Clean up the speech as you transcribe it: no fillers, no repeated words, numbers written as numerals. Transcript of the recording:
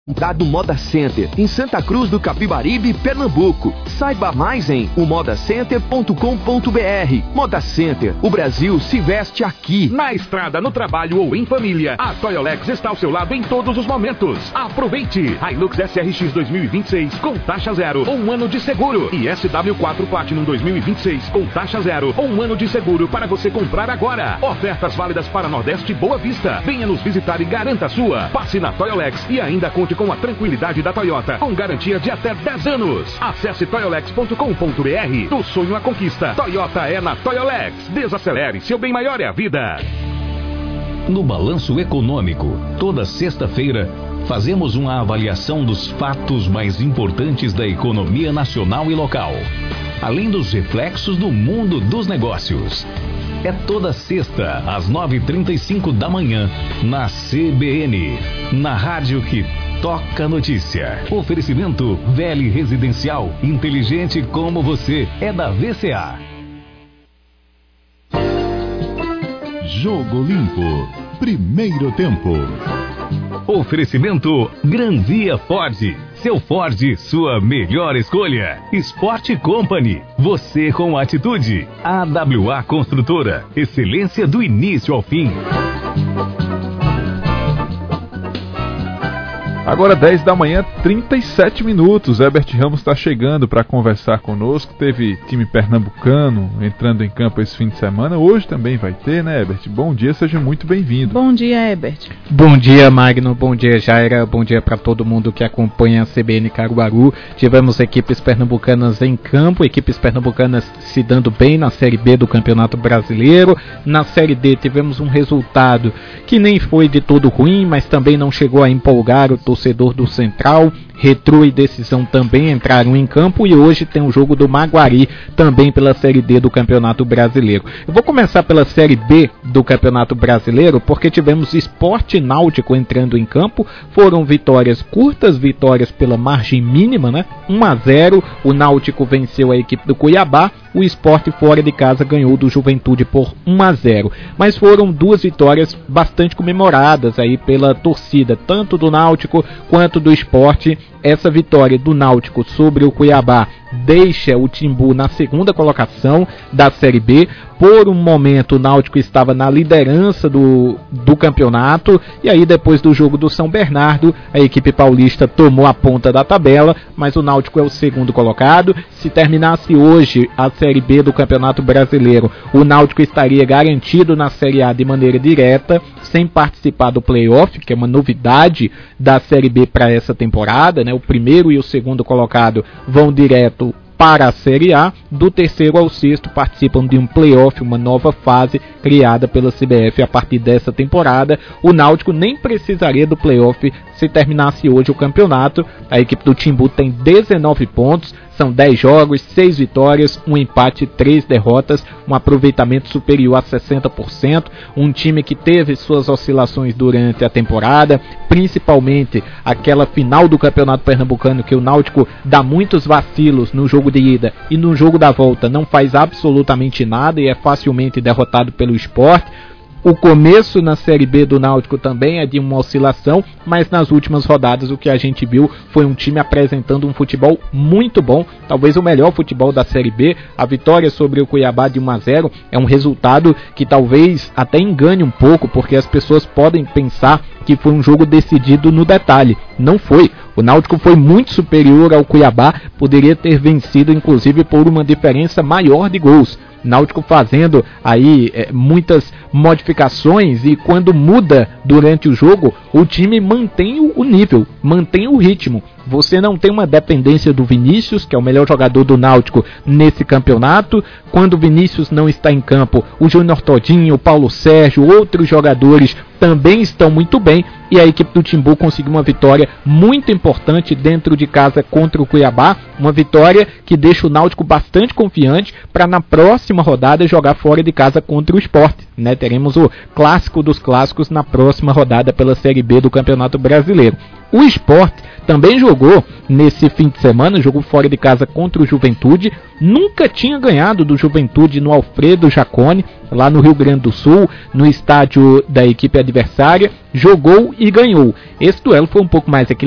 Do Moda Center, em Santa Cruz do Capibaribe, Pernambuco. Saiba mais em umodacenter.com.br. Moda Center, o Brasil se veste aqui. Na estrada, no trabalho ou em família, a Toyolex está ao seu lado em todos os momentos. Aproveite! Hilux SRX 2026 com taxa zero ou 1 ano de seguro. E SW4 Platinum 2026 com taxa zero ou 1 ano de seguro para você comprar agora. Ofertas válidas para Nordeste e Boa Vista. Venha nos visitar e garanta a sua. Passe na Toyolex e ainda conte com a tranquilidade da Toyota, com garantia de até 10 anos. Acesse toyolex.com.br. Do sonho à conquista. Toyota é na Toyolex. Desacelere, seu bem maior é a vida. No Balanço Econômico, toda sexta-feira, fazemos uma avaliação dos fatos mais importantes da economia nacional e local, além dos reflexos do mundo dos negócios. É toda sexta, às 9h35 da manhã, na CBN, na rádio que toca notícia. Oferecimento Vele Residencial, inteligente como você, é da VCA. Jogo Limpo, primeiro tempo. Oferecimento Gran Via Ford. Seu Ford, sua melhor escolha. Sport Company, você com atitude. AWA Construtora, excelência do início ao fim. Agora 10 da manhã, 37 minutos. Herbert Ramos está chegando para conversar conosco. Teve time pernambucano entrando em campo esse fim de semana. Hoje também vai ter, né, Herbert? Bom dia, seja muito bem-vindo. Bom dia, Herbert. Bom dia, Magno. Bom dia, Jaira. Bom dia para todo mundo que acompanha a CBN Caruaru. Tivemos equipes pernambucanas em campo, equipes pernambucanas se dando bem na Série B do Campeonato Brasileiro. Na Série D tivemos um resultado que nem foi de todo ruim, mas também não chegou a empolgar o torcedor do Central. Retrô e Decisão também entraram em campo e hoje tem o jogo do Maguari também pela Série D do Campeonato Brasileiro. Eu vou começar pela Série B do Campeonato Brasileiro porque tivemos Sport e Náutico entrando em campo. Foram vitórias curtas, vitórias pela margem mínima, né? 1-0, o Náutico venceu a equipe do Cuiabá, o Sport fora de casa ganhou do Juventude por 1-0. Mas foram duas vitórias bastante comemoradas aí pela torcida, tanto do Náutico quanto do Sport. Essa vitória do Náutico sobre o Cuiabá deixa o Timbu na segunda colocação da Série B. Por um momento o Náutico estava na liderança do campeonato e aí depois do jogo do São Bernardo a equipe paulista tomou a ponta da tabela, mas o Náutico é o segundo colocado. Se terminasse hoje a Série B do Campeonato Brasileiro, o Náutico estaria garantido na Série A de maneira direta, sem participar do playoff, que é uma novidade da Série B para essa temporada, né? O primeiro e o segundo colocado vão direto para a Série A, do terceiro ao sexto participam de um playoff, uma nova fase criada pela CBF a partir dessa temporada. O Náutico nem precisaria do playoff se terminasse hoje o campeonato. A equipe do Timbu tem 19 pontos, são 10 jogos, 6 vitórias, 1 empate e 3 derrotas, um aproveitamento superior a 60%, um time que teve suas oscilações durante a temporada, principalmente aquela final do Campeonato Pernambucano que o Náutico dá muitos vacilos no jogo de ida e no jogo da volta não faz absolutamente nada e é facilmente derrotado pelo Sport. O começo na Série B do Náutico também é de uma oscilação, mas nas últimas rodadas o que a gente viu foi um time apresentando um futebol muito bom, talvez o melhor futebol da Série B. A vitória sobre o Cuiabá de 1-0 é um resultado que talvez até engane um pouco, porque as pessoas podem pensar que foi um jogo decidido no detalhe. Não foi. O Náutico foi muito superior ao Cuiabá, poderia ter vencido inclusive por uma diferença maior de gols. Náutico fazendo aí muitas modificações e quando muda durante o jogo, o time mantém o nível, mantém o ritmo. Você não tem uma dependência do Vinícius, que é o melhor jogador do Náutico nesse campeonato. Quando o Vinícius não está em campo, o Júnior Todinho, o Paulo Sérgio, outros jogadores também estão muito bem. E a equipe do Timbu conseguiu uma vitória muito importante dentro de casa contra o Cuiabá. Uma vitória que deixa o Náutico bastante confiante para na próxima rodada jogar fora de casa contra o Sport, né? Teremos o clássico dos clássicos na próxima rodada pela Série B do Campeonato Brasileiro. O Sport também jogou nesse fim de semana, jogou fora de casa contra o Juventude, nunca tinha ganhado do Juventude no Alfredo Jaconi, lá no Rio Grande do Sul, no estádio da equipe adversária, jogou e ganhou. Esse duelo foi um pouco mais equilibrado,